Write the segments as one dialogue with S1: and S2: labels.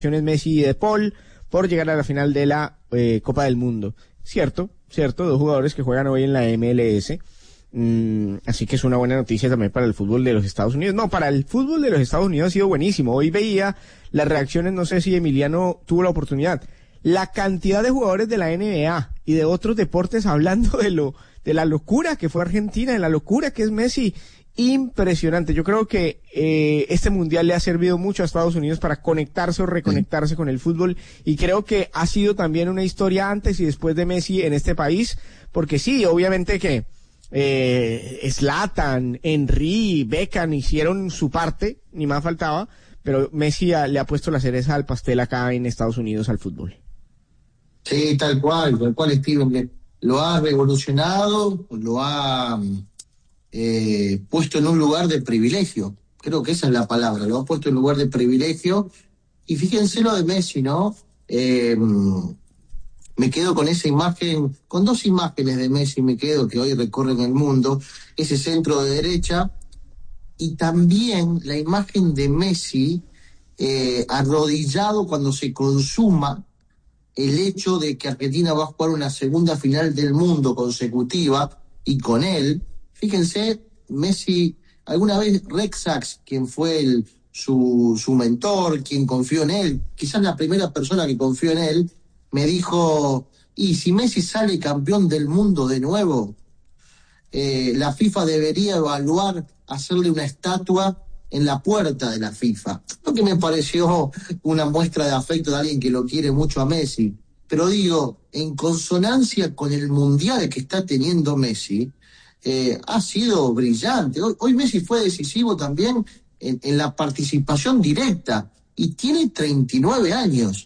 S1: Messi y De Paul por llegar a la final de la Copa del Mundo. Cierto, dos jugadores que juegan hoy en la MLS. Así que es una buena noticia también para el fútbol de los Estados Unidos. No, para el fútbol de los Estados Unidos ha sido buenísimo. Hoy veía las reacciones, no sé si Emiliano tuvo la oportunidad. La cantidad de jugadores de la NBA y de otros deportes hablando de la locura que fue Argentina, de la locura que es Messi. Impresionante. Yo creo que este mundial le ha servido mucho a Estados Unidos para conectarse o reconectarse con el fútbol, y creo que ha sido también una historia antes y después de Messi en este país, porque sí, obviamente que Zlatan, Henry, Beckham hicieron su parte, ni más faltaba, pero Messi le ha puesto la cereza al pastel acá en Estados Unidos al fútbol.
S2: Sí, tal cual, Steven, lo ha revolucionado, lo ha puesto en un lugar de privilegio. Creo que esa es la palabra, lo ha puesto en un lugar de privilegio. Y fíjense lo de Messi, ¿no? Me quedo con esa imagen, con dos imágenes de Messi me quedo, que hoy recorren el mundo, ese centro de derecha, y también la imagen de Messi arrodillado cuando se consuma el hecho de que Argentina va a jugar una segunda final del mundo consecutiva, y con él, fíjense, Messi, alguna vez Rex Sachs, quien fue su mentor, quien confió en él, quizás la primera persona que confió en él, me dijo, y si Messi sale campeón del mundo de nuevo, la FIFA debería evaluar hacerle una estatua en la puerta de la FIFA. Lo que me pareció una muestra de afecto de alguien que lo quiere mucho a Messi. Pero digo, en consonancia con el mundial que está teniendo Messi, ha sido brillante. Hoy Messi fue decisivo también en la participación directa, y tiene 39 años.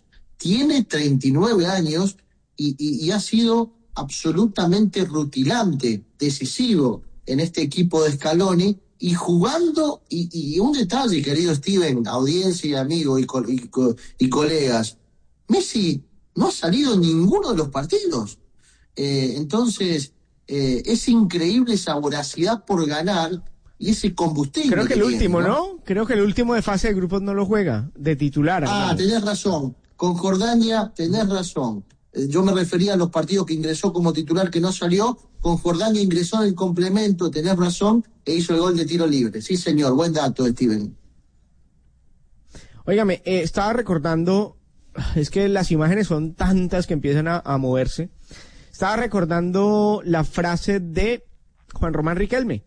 S2: Y ha sido absolutamente rutilante, decisivo en este equipo de Scaloni, y jugando, y un detalle, querido Steven, audiencia y amigos y colegas, Messi no ha salido en ninguno de los partidos. Entonces, es increíble esa voracidad por ganar y ese combustible.
S1: Creo que el último, ¿no? Creo que el último de fase de grupos no lo juega, de titular.
S2: Ah, tenés razón. Con Jordania tenés razón. Yo me refería a los partidos que ingresó como titular que no salió. Con Jordania ingresó en el complemento, tenés razón, e hizo el gol de tiro libre. Sí, señor, buen dato, Steven.
S1: Óigame, estaba recordando, es que las imágenes son tantas que empiezan a moverse. Estaba recordando la frase de Juan Román Riquelme.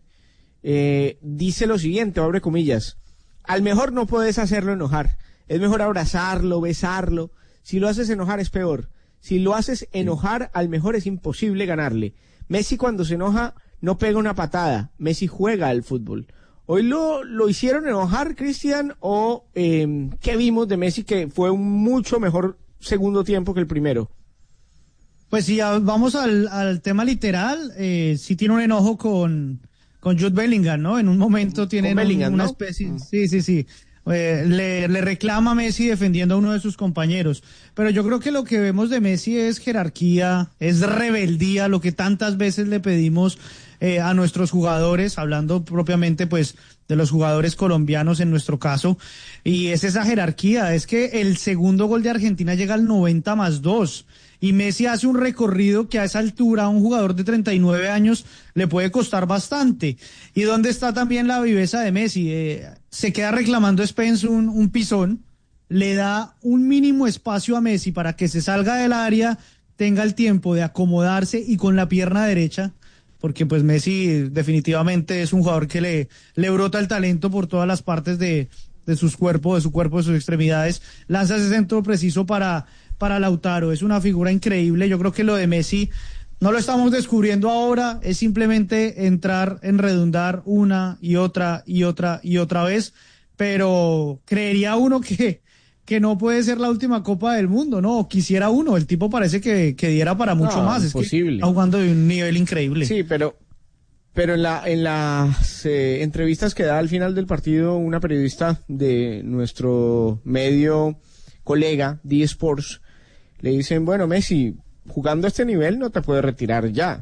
S1: Dice lo siguiente, abre comillas: al mejor no puedes hacerlo enojar. Es mejor abrazarlo, besarlo. Si lo haces enojar es peor. Si lo haces enojar, al mejor es imposible ganarle. Messi cuando se enoja no pega una patada. Messi juega al fútbol. ¿Hoy lo hicieron enojar, Cristian? ¿O qué vimos de Messi que fue un mucho mejor segundo tiempo que el primero?
S3: Pues si vamos al tema literal, sí tiene un enojo con Jude Bellingham, ¿no? En un momento tienen
S1: Bellingham,
S3: una
S1: ¿no?
S3: especie... Sí. Le reclama a Messi defendiendo a uno de sus compañeros, pero yo creo que lo que vemos de Messi es jerarquía, es rebeldía, lo que tantas veces le pedimos a nuestros jugadores, hablando propiamente pues de los jugadores colombianos en nuestro caso, y es esa jerarquía. Es que el segundo gol de Argentina llega al 90+2, y Messi hace un recorrido que a esa altura a un jugador de 39 años le puede costar bastante. ¿Y dónde está también la viveza de Messi? Se queda reclamando Spence un pisón, le da un mínimo espacio a Messi para que se salga del área, tenga el tiempo de acomodarse, y con la pierna derecha, porque pues Messi definitivamente es un jugador que le brota el talento por todas las partes de su cuerpo, de sus extremidades, lanza ese centro preciso para Lautaro. Es una figura increíble. Yo creo que lo de Messi no lo estamos descubriendo ahora, es simplemente entrar en redundar una y otra vez, pero creería uno que no puede ser la última Copa del Mundo, ¿no? O quisiera uno, el tipo parece que diera para mucho más.
S1: Imposible.
S3: Es que está jugando de un nivel increíble.
S1: Sí, pero en las entrevistas que da al final del partido una periodista de nuestro medio colega, D Sports, le dicen, bueno, Messi, jugando a este nivel no te puedes retirar ya.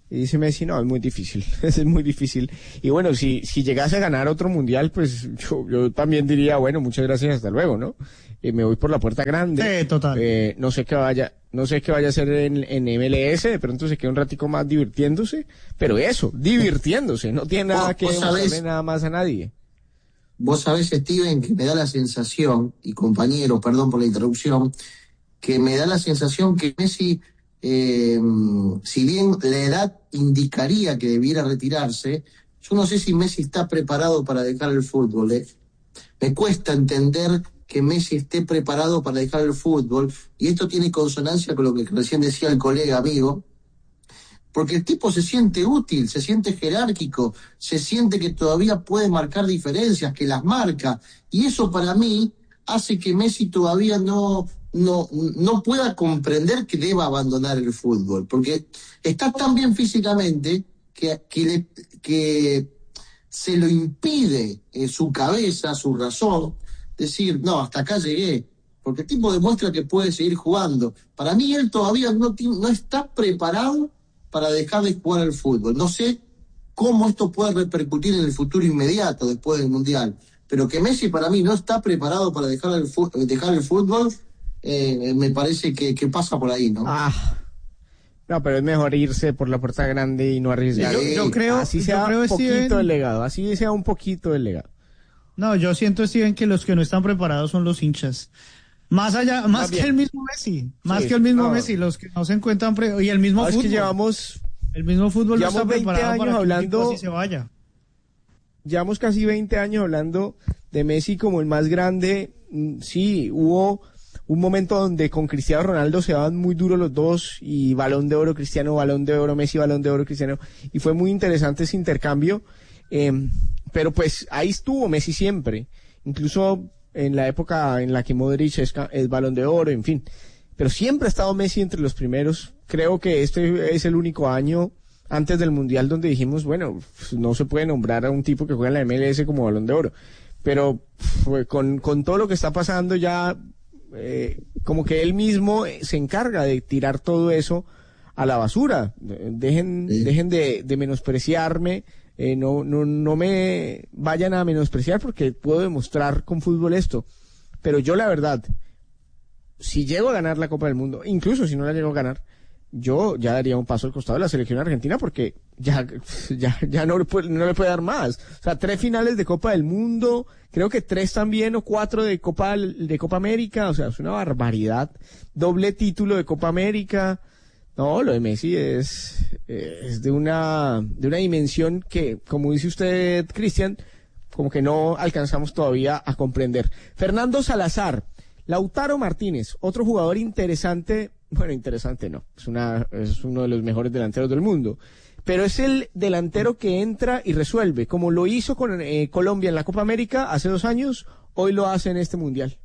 S1: Y dice Messi, no, es muy difícil, es muy difícil. Y bueno, si llegase a ganar otro mundial, pues yo también diría, bueno, muchas gracias, hasta luego, ¿no? Me voy por la puerta grande.
S3: Sí, total.
S1: No sé qué vaya a hacer en MLS, de pronto se queda un ratico más divirtiéndose, pero eso, divirtiéndose, no tiene nada que demostrarle nada más a nadie.
S2: Vos sabés, Steven, que me da la sensación, y compañero, perdón por la interrupción, que me da la sensación que Messi, si bien la edad indicaría que debiera retirarse, yo no sé si Messi está preparado para dejar el fútbol. Me cuesta entender que Messi esté preparado para dejar el fútbol, y esto tiene consonancia con lo que recién decía el colega amigo, porque el tipo se siente útil, se siente jerárquico, se siente que todavía puede marcar diferencias, que las marca, y eso para mí hace que Messi todavía no pueda comprender que deba abandonar el fútbol, porque está tan bien físicamente que se lo impide su cabeza, su razón, decir, no, hasta acá llegué, porque el tipo demuestra que puede seguir jugando. Para mí él todavía no está preparado para dejar de jugar al fútbol. No sé cómo esto puede repercutir en el futuro inmediato después del Mundial, pero que Messi para mí no está preparado para dejar el fútbol, me parece que pasa por ahí, ¿no?
S1: No, pero es mejor irse por la puerta grande y no arriesgar.
S3: Yo creo,
S1: así sea un poquito del legado, así sea un poquito del legado.
S3: No, yo siento, Steven, que los que no están preparados son los hinchas. Más que el mismo Messi, Messi, los que no se encuentran y el mismo fútbol.
S1: Es que
S3: el mismo fútbol no está
S1: 20
S3: preparado
S1: años
S3: para
S1: hablando,
S3: que un equipo así se vaya.
S1: Llevamos casi 20 años hablando de Messi como el más grande. Sí, hubo un momento donde con Cristiano Ronaldo se daban muy duros los dos, y Balón de Oro Cristiano, Balón de Oro Messi, Balón de Oro Cristiano, y fue muy interesante ese intercambio, pero pues ahí estuvo Messi siempre, incluso en la época en la que Modric es Balón de Oro, en fin, pero siempre ha estado Messi entre los primeros. Creo que este es el único año antes del Mundial donde dijimos, bueno, no se puede nombrar a un tipo que juega en la MLS como Balón de Oro, pero con todo lo que está pasando ya, como que él mismo se encarga de tirar todo eso a la basura. Dejen de menospreciarme, no me vayan a menospreciar, porque puedo demostrar con fútbol esto. Pero yo, la verdad, si llego a ganar la Copa del Mundo, incluso si no la llego a ganar, yo ya daría un paso al costado de la selección argentina, porque ya no le puede dar más. O sea, 3 finales de Copa del Mundo, creo que 3 también, o 4 de Copa América, o sea, es una barbaridad. Doble título de Copa América. No, lo de Messi es de una dimensión que, como dice usted, Cristian, como que no alcanzamos todavía a comprender. Fernando Salazar, Lautaro Martínez, otro jugador interesante. Bueno, interesante no, es uno de los mejores delanteros del mundo, pero es el delantero que entra y resuelve, como lo hizo con Colombia en la Copa América hace 2 años, hoy lo hace en este Mundial.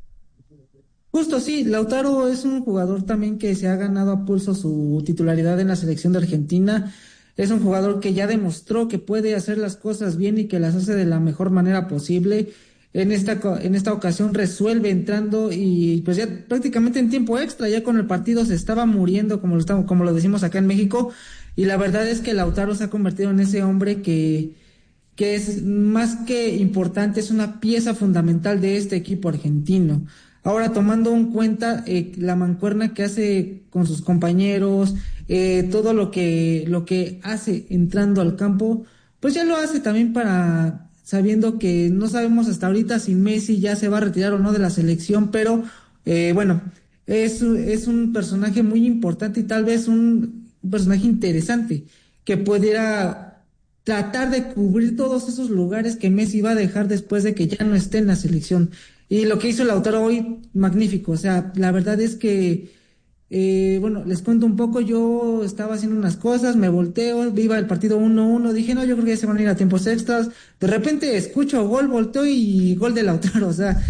S4: Justo, sí, Lautaro es un jugador también que se ha ganado a pulso su titularidad en la selección de Argentina. Es un jugador que ya demostró que puede hacer las cosas bien y que las hace de la mejor manera posible. En esta ocasión resuelve entrando, y pues ya prácticamente en tiempo extra, ya con el partido se estaba muriendo, como lo decimos acá en México, y la verdad es que Lautaro se ha convertido en ese hombre que es más que importante, es una pieza fundamental de este equipo argentino. Ahora, tomando en cuenta la mancuerna que hace con sus compañeros, todo lo que hace entrando al campo, pues ya lo hace también sabiendo que no sabemos hasta ahorita si Messi ya se va a retirar o no de la selección, pero bueno, es un personaje muy importante y tal vez un personaje interesante que pudiera tratar de cubrir todos esos lugares que Messi va a dejar después de que ya no esté en la selección. Y lo que hizo Lautaro hoy, magnífico. O sea, la verdad es que, bueno, les cuento un poco. Yo estaba haciendo unas cosas, me volteo, iba el partido 1-1, dije, no, yo creo que ya se van a ir a tiempos extras. De repente escucho gol, volteo y gol de Lautaro. O sea,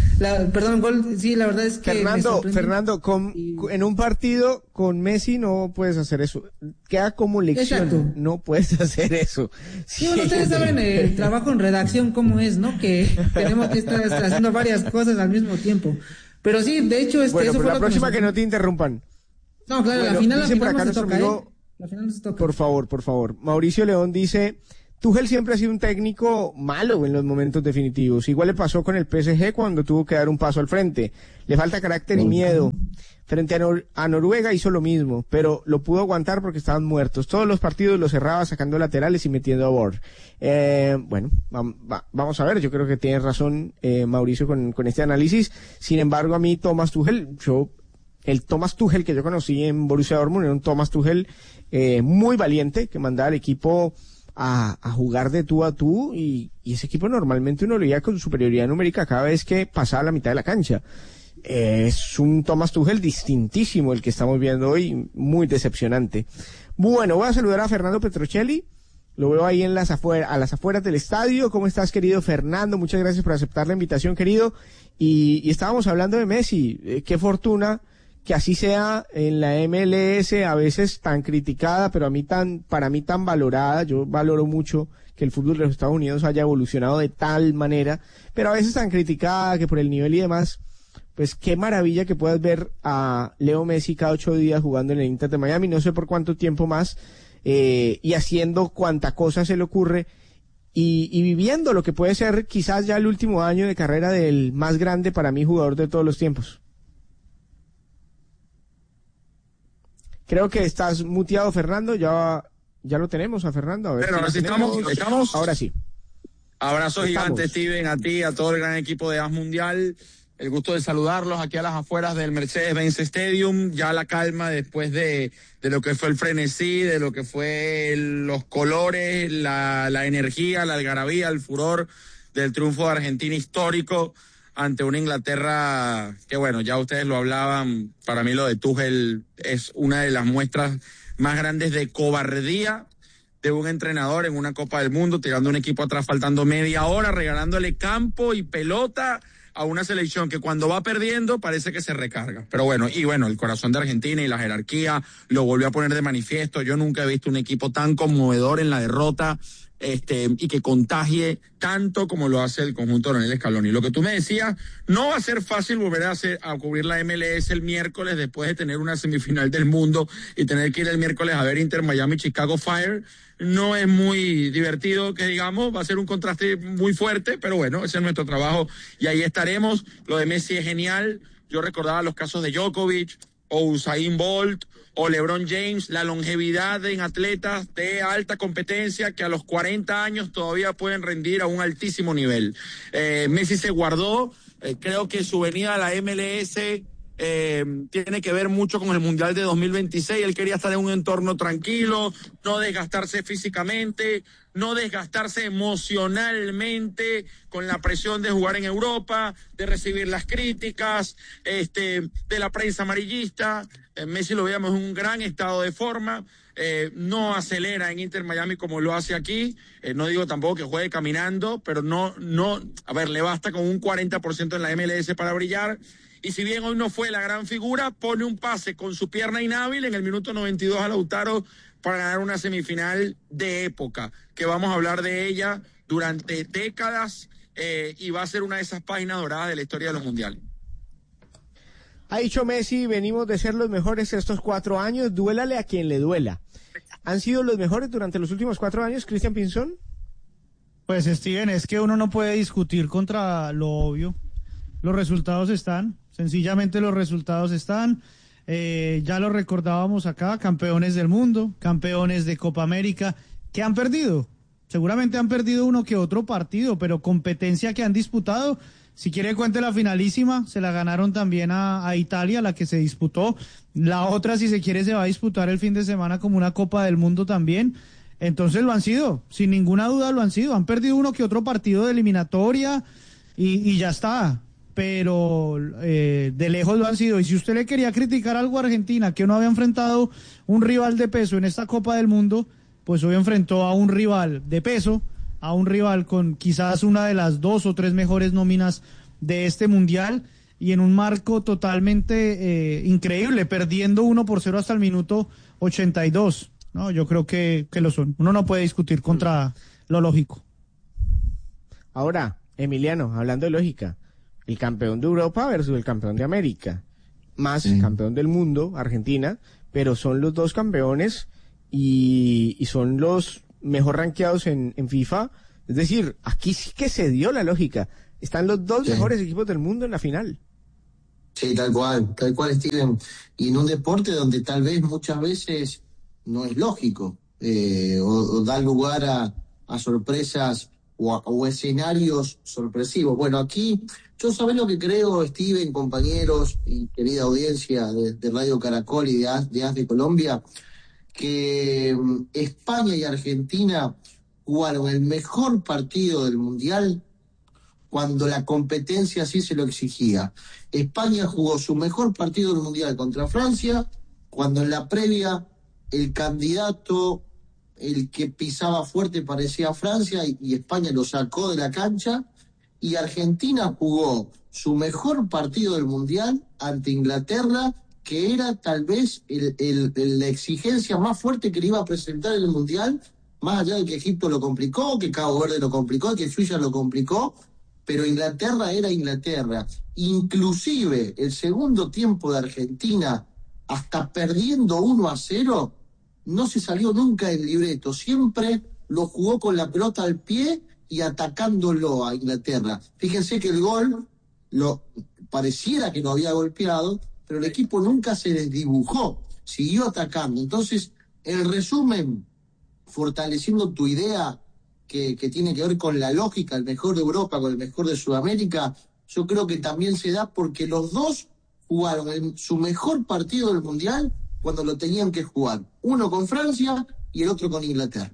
S4: gol, sí, la verdad es que
S1: Fernando, en un partido con Messi no puedes hacer eso. Queda como lección. Exacto. No puedes hacer eso.
S4: Sí, bueno, ustedes saben el trabajo en redacción cómo es, ¿no? Que tenemos que estar haciendo varias cosas al mismo tiempo. Pero sí, de hecho,
S1: bueno,
S4: eso
S1: pero
S4: fue
S1: la próxima que no te interrumpan.
S4: No, claro, bueno, la final se toca, La final nos toca.
S1: Por favor. Mauricio León dice, Tuchel siempre ha sido un técnico malo en los momentos definitivos. Igual le pasó con el PSG cuando tuvo que dar un paso al frente. Le falta carácter y miedo. Frente a Noruega hizo lo mismo, pero lo pudo aguantar porque estaban muertos. Todos los partidos los cerraba sacando laterales y metiendo a Borg. Bueno, vamos a ver. Yo creo que tiene razón Mauricio con este análisis. Sin embargo, a mí Thomas Tuchel, el Thomas Tuchel que yo conocí en Borussia Dortmund era un Thomas Tuchel muy valiente, que mandaba al equipo a jugar de tú a tú, y ese equipo normalmente uno lo veía con superioridad numérica cada vez que pasaba la mitad de la cancha. Es un Thomas Tuchel distintísimo el que estamos viendo hoy, muy decepcionante. Bueno, voy a saludar a Fernando Petrocelli, lo veo ahí a las afueras del estadio. ¿Cómo estás, querido Fernando? Muchas gracias por aceptar la invitación, querido. Y estábamos hablando de Messi, qué fortuna que así sea en la MLS, a veces tan criticada, pero para mí tan valorada. Yo valoro mucho que el fútbol de los Estados Unidos haya evolucionado de tal manera, pero a veces tan criticada, que por el nivel y demás. Pues qué maravilla que puedas ver a Leo Messi cada 8 días jugando en el Inter de Miami, no sé por cuánto tiempo más, y haciendo cuanta cosa se le ocurre, y viviendo lo que puede ser quizás ya el último año de carrera del más grande para mí jugador de todos los tiempos. Creo que estás muteado, Fernando. Ya lo tenemos a Fernando. A ver.
S5: Pero
S1: si
S5: estamos.
S1: Ahora sí.
S5: Abrazo gigante, Steven, a ti, a todo el gran equipo de AS Mundial. El gusto de saludarlos aquí a las afueras del Mercedes-Benz Stadium. Ya la calma después de lo que fue el frenesí, de lo que fue los colores, la energía, la algarabía, el furor del triunfo de Argentina histórico ante una Inglaterra que, bueno, ya ustedes lo hablaban. Para mí lo de Tuchel es una de las muestras más grandes de cobardía de un entrenador en una Copa del Mundo, tirando un equipo atrás faltando media hora, regalándole campo y pelota a una selección que cuando va perdiendo parece que se recarga. Pero bueno, el corazón de Argentina y la jerarquía lo volvió a poner de manifiesto. Yo nunca he visto un equipo tan conmovedor en la derrota, y que contagie tanto como lo hace el conjunto de Lionel Scaloni. Lo que tú me decías, no va a ser fácil volver a cubrir la MLS el miércoles después de tener una semifinal del mundo y tener que ir el miércoles a ver Inter Miami Chicago Fire. No es muy divertido, que digamos, va a ser un contraste muy fuerte, pero bueno, ese es nuestro trabajo y ahí estaremos. Lo de Messi es genial. Yo recordaba los casos de Djokovic o Usain Bolt o LeBron James, la longevidad en atletas de alta competencia que a los 40 años todavía pueden rendir a un altísimo nivel. Messi se guardó, creo que su venida a la MLS tiene que ver mucho con el Mundial de 2026. Él quería estar en un entorno tranquilo, no desgastarse físicamente, no desgastarse emocionalmente con la presión de jugar en Europa, de recibir las críticas, de la prensa amarillista. Messi lo veíamos en un gran estado de forma, no acelera en Inter Miami como lo hace aquí. No digo tampoco que juegue caminando, pero le basta con un 40% en la MLS para brillar. Y si bien hoy no fue la gran figura, pone un pase con su pierna inhábil en el minuto 92 a Lautaro para ganar una semifinal de época, que vamos a hablar de ella durante décadas, y va a ser una de esas páginas doradas de la historia de los mundiales.
S1: Ha dicho Messi, venimos de ser los mejores estos 4 años, duélale a quien le duela. ¿Han sido los mejores durante los últimos 4 años, Cristian Pinzón?
S3: Pues, Steven, es que uno no puede discutir contra lo obvio. Los resultados están, sencillamente los resultados están. Ya lo recordábamos acá, campeones del mundo, campeones de Copa América, que han perdido. Seguramente han perdido uno que otro partido, pero competencia que han disputado. Si quiere cuente la finalísima, se la ganaron también a Italia, la que se disputó. La otra, si se quiere, se va a disputar el fin de semana como una Copa del Mundo también. Entonces lo han sido, sin ninguna duda lo han sido. Han perdido uno que otro partido de eliminatoria y ya está. Pero de lejos lo han sido. Y si usted le quería criticar algo a Argentina, que no había enfrentado un rival de peso en esta Copa del Mundo, pues hoy enfrentó a un rival de peso, a un rival con quizás una de las 2 o 3 mejores nóminas de este Mundial, y en un marco totalmente increíble, perdiendo 1-0 hasta el minuto 82. No, yo creo que lo son. Uno no puede discutir contra lo lógico.
S1: Ahora, Emiliano, hablando de lógica, el campeón de Europa versus el campeón de América, más campeón del mundo, Argentina, pero son los dos campeones y son los mejor rankeados en FIFA. Es decir, aquí sí que se dio la lógica. Están los dos mejores equipos del mundo en la final.
S2: Sí, tal cual, Steven. Y en un deporte donde tal vez muchas veces no es lógico, o da lugar a sorpresas o escenarios sorpresivos. Bueno, aquí yo sabés lo que creo, Steven, compañeros y querida audiencia de Radio Caracol y de AS de Colombia, que España y Argentina jugaron el mejor partido del Mundial cuando la competencia así se lo exigía. España jugó su mejor partido del Mundial contra Francia, cuando en la previa el candidato, el que pisaba fuerte parecía Francia y España lo sacó de la cancha, y Argentina jugó su mejor partido del Mundial ante Inglaterra, que era tal vez la exigencia más fuerte que le iba a presentar en el Mundial, más allá de que Egipto lo complicó, que Cabo Verde lo complicó, que Suiza lo complicó, pero Inglaterra era Inglaterra. Inclusive el segundo tiempo de Argentina, hasta perdiendo 1-0, no se salió nunca del libreto, siempre lo jugó con la pelota al pie y atacándolo a Inglaterra. Fíjense que el gol pareciera que lo había golpeado, pero el equipo nunca se desdibujó, siguió atacando. Entonces, el resumen, fortaleciendo tu idea que tiene que ver con la lógica, el mejor de Europa con el mejor de Sudamérica, yo creo que también se da porque los dos jugaron su mejor partido del Mundial cuando lo tenían que jugar. Uno con Francia y el otro con Inglaterra.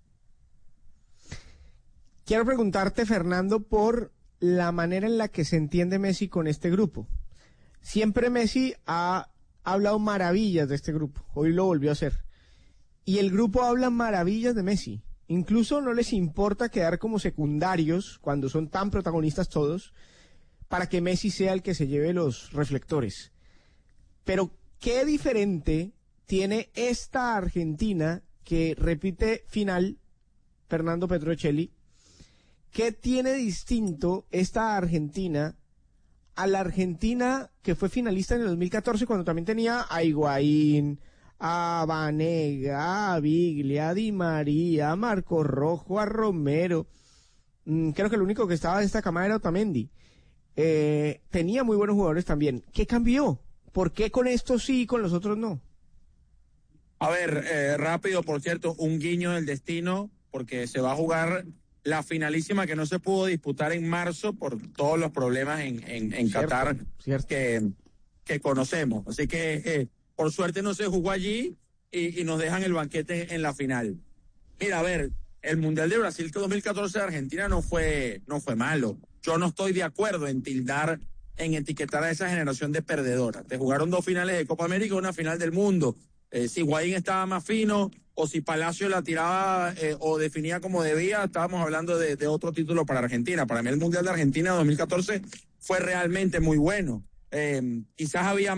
S1: Quiero preguntarte, Fernando, por la manera en la que se entiende Messi con este grupo. Siempre Messi ha hablado maravillas de este grupo, hoy lo volvió a hacer. Y el grupo habla maravillas de Messi. Incluso no les importa quedar como secundarios cuando son tan protagonistas todos, para que Messi sea el que se lleve los reflectores. Pero, ¿qué diferente tiene esta Argentina que repite final, Fernando Petrocelli? ¿Qué tiene distinto esta Argentina a la Argentina que fue finalista en el 2014 cuando también tenía a Higuaín, a Vanega, a Biglia, a Di María, a Marco Rojo, a Romero? Creo que el único que estaba de esta camada era Otamendi. Tenía muy buenos jugadores también. ¿Qué cambió? ¿Por qué con estos sí y con los otros no?
S5: A ver, rápido, por cierto, un guiño del destino, porque se va a jugar la finalísima que no se pudo disputar en marzo por todos los problemas en Qatar que conocemos. Así que, por suerte no se jugó allí y nos dejan el banquete en la final. Mira, a ver, el Mundial de Brasil 2014 de Argentina no fue malo. Yo no estoy de acuerdo en etiquetar a esa generación de perdedora. Te jugaron 2 finales de Copa América y una final del mundo. Si Higuaín estaba más fino o si Palacio la tiraba o definía como debía, estábamos hablando de otro título para Argentina. Para mí el Mundial de Argentina 2014 fue realmente muy bueno. Quizás había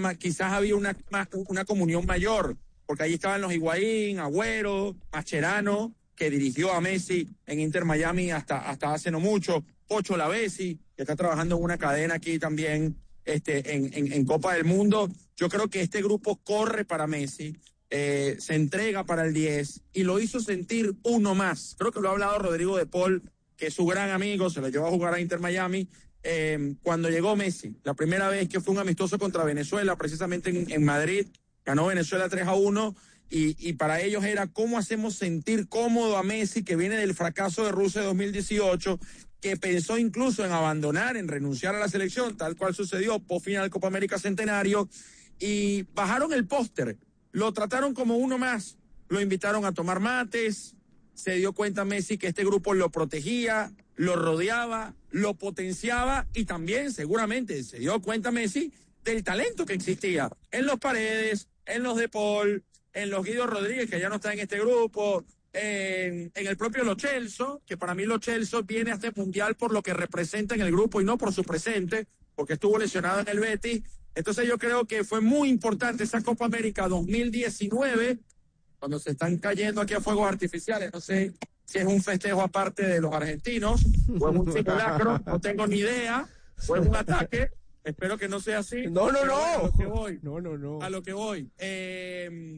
S5: una comunión mayor, porque ahí estaban los Higuaín, Agüero, Mascherano, que dirigió a Messi en Inter Miami hasta hace no mucho, Pocho Lavezzi, que está trabajando en una cadena aquí también en Copa del Mundo. Yo creo que este grupo corre para Messi, se entrega para el 10 y lo hizo sentir uno más. Creo que lo ha hablado Rodrigo de Paul, que es su gran amigo, se lo llevó a jugar a Inter Miami. Cuando llegó Messi, la primera vez que fue un amistoso contra Venezuela, precisamente en Madrid, ganó Venezuela 3-1, y para ellos era cómo hacemos sentir cómodo a Messi, que viene del fracaso de Rusia de 2018, que pensó incluso en abandonar, en renunciar a la selección, tal cual sucedió post final Copa América Centenario, y bajaron el póster, lo trataron como uno más, lo invitaron a tomar mates, se dio cuenta Messi que este grupo lo protegía, lo rodeaba, lo potenciaba, y también seguramente se dio cuenta Messi del talento que existía en los Paredes, en los De Paul, en los Guido Rodríguez, que ya no está en este grupo, en el propio Lo Celso, que para mí Lo Celso viene a este mundial por lo que representa en el grupo y no por su presente, porque estuvo lesionado en el Betis. Entonces yo creo que fue muy importante esa Copa América 2019, cuando se están cayendo aquí a fuegos artificiales. No sé si es un festejo aparte de los argentinos, o es un simulacro, no tengo ni idea, o es un ataque. Espero que no sea así.
S1: No.
S5: A lo que voy.
S1: No.
S5: A lo que voy.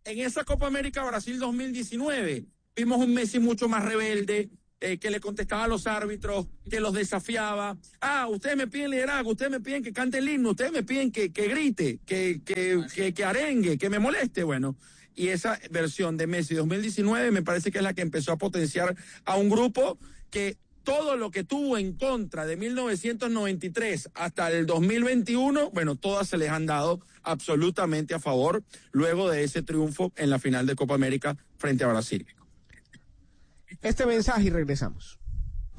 S5: en esa Copa América Brasil 2019 vimos un Messi mucho más rebelde, que le contestaba a los árbitros, que los desafiaba. Ustedes me piden liderazgo, ustedes me piden que cante el himno, ustedes me piden que grite, que arengue, que me moleste. Bueno, y esa versión de Messi 2019 me parece que es la que empezó a potenciar a un grupo que todo lo que tuvo en contra de 1993 hasta el 2021, bueno, todas se les han dado absolutamente a favor luego de ese triunfo en la final de Copa América frente a Brasil.
S1: Este mensaje y regresamos.